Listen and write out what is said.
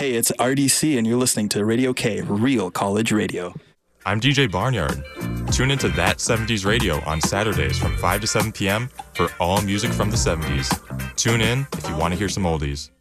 Hey, it's RDC, and you're listening to Radio K, Real College Radio. I'm DJ Barnyard. Tune into That 70s Radio on Saturdays from 5 to 7 p.m. for all music from the 70s. Tune in if you want to hear some oldies.